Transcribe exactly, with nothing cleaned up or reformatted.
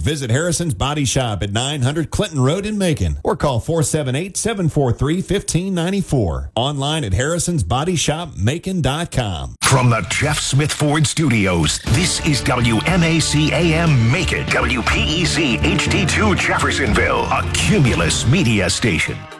Visit Harrison's Body Shop at nine hundred Clinton Road in Macon or call four seven eight, seven four three, one five nine four. Online at harrisons body shop macon dot com. From the Jeff Smith Ford Studios, this is W M A C A M Macon, W P E C H D two Jeffersonville, a Cumulus media station.